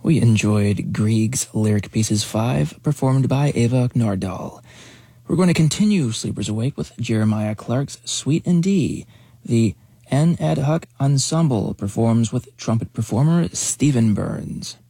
We enjoyed Grieg's Lyric Pieces 5, performed by Ava Nardal. We're going to continue Sleepers Awake with Jeremiah Clark's Suite in D. The N Ad Hoc Ensemble performs with trumpet performer Stephen Burns.